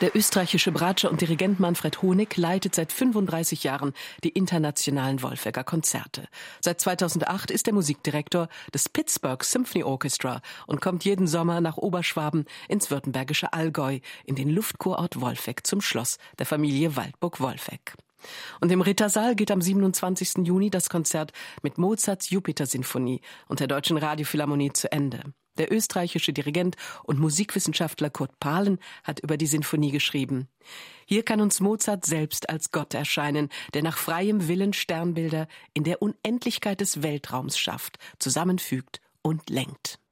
Der österreichische Bratscher und Dirigent Manfred Honig leitet seit 35 Jahren die internationalen Wolfegger Konzerte. Seit 2008 ist er Musikdirektor des Pittsburgh Symphony Orchestra und kommt jeden Sommer nach Oberschwaben ins württembergische Allgäu in den Luftkurort Wolfegg zum Schloss der Familie Waldburg-Wolfegg. Und im Rittersaal geht am 27. Juni das Konzert mit Mozarts Jupiter-Sinfonie und der Deutschen Radiophilharmonie zu Ende. Der österreichische Dirigent und Musikwissenschaftler Kurt Pahlen hat über die Sinfonie geschrieben: Hier kann uns Mozart selbst als Gott erscheinen, der nach freiem Willen Sternbilder in der Unendlichkeit des Weltraums schafft, zusammenfügt und lenkt.